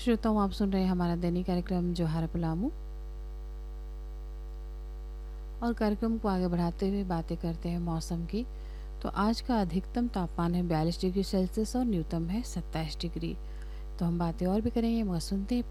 श्रोताओं, आप सुन रहे हैं हमारा दैनिक कार्यक्रम जोहार पलामू और कार्यक्रम को आगे बढ़ाते हुए बातें करते हैं मौसम की। तो आज का अधिकतम तापमान है 42 डिग्री सेल्सियस और न्यूनतम है 27 डिग्री। तो हम बातें और भी करेंगे मगर सुनते हैं